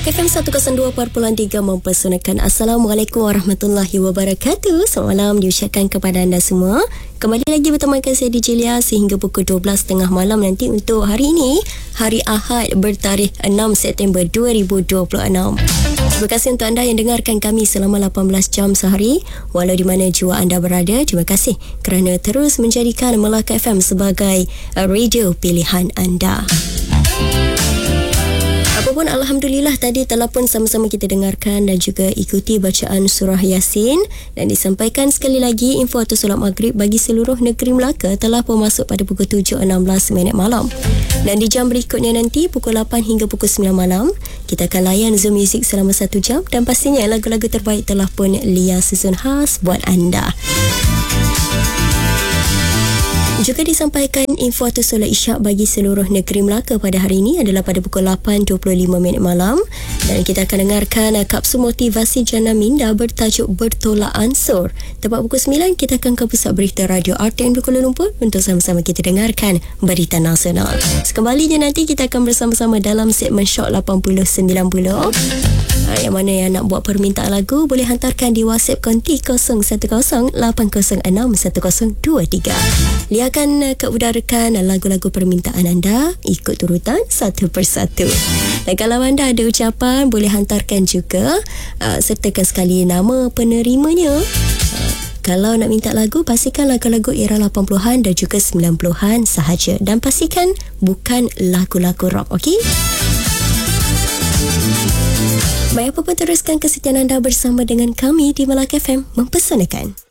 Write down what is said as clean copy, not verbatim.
FM 102.3 mempersonakan. Assalamualaikum warahmatullahi wabarakatuh. Selamat malam diucapkan kepada anda semua. Kembali lagi bertemankan saya DJ Lia sehingga pukul 12.30 malam nanti untuk hari ini, hari Ahad bertarikh 6 September 2026. Terima kasih untuk anda yang dengarkan kami selama 18 jam sehari. Walau di mana jua anda berada, terima kasih kerana terus menjadikan Melaka FM sebagai radio pilihan anda. Apapun, Alhamdulillah tadi telah pun sama-sama kita dengarkan dan juga ikuti bacaan surah Yasin, dan disampaikan sekali lagi info atau solat maghrib bagi seluruh negeri Melaka telah pun masuk pada pukul 7.16 malam. Dan di jam berikutnya nanti pukul 8 hingga pukul 9 malam kita akan layan Zoom Music selama 1 jam, dan pastinya lagu-lagu terbaik telah pun Lia susun khas buat anda. Juga disampaikan info atau solat isyak bagi seluruh negeri Melaka pada hari ini adalah pada pukul 8.25 malam, dan kita akan dengarkan kapsul motivasi Jana Minda bertajuk Bertolak Ansur. Tepat pukul 9 kita akan ke pusat berita Radio RTM di Kuala Lumpur untuk sama-sama kita dengarkan berita nasional. Sekembalinya nanti kita akan bersama-sama dalam segmen Shock 80-90. Yang mana yang nak buat permintaan lagu boleh hantarkan di WhatsApp konti 010-806-1023. Lia akan keudarakan lagu-lagu permintaan anda ikut urutan satu persatu. Dan kalau anda ada ucapan boleh hantarkan juga, sertakan sekali nama penerimanya. Kalau nak minta lagu, pastikan lagu-lagu era 80-an dan juga 90-an sahaja, dan pastikan bukan lagu-lagu rock, okey? Baik, apa pun teruskan kesetiaan anda bersama dengan kami di Melaka FM mempersonakan.